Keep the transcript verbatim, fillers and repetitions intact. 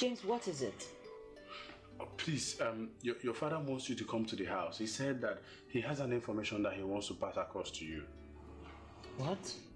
James, what is it? Oh, please, um, your, your father wants you to come to the house. He said that he has an information that he wants to pass across to you. What?